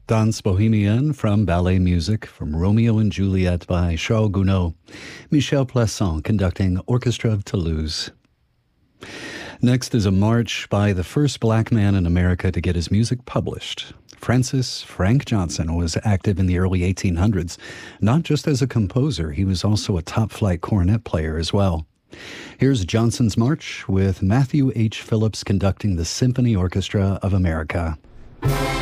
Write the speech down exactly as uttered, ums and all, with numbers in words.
Danse Bohemienne from ballet music from Romeo and Juliet by Charles Gounod. Michel Plassans conducting Orchestra of Toulouse. Next is a march by the first black man in America to get his music published. Francis Frank Johnson was active in the early eighteen hundreds. Not just as a composer, he was also a top-flight cornet player as well. Here's Johnson's March with Matthew H. Phillips conducting the Symphony Orchestra of America.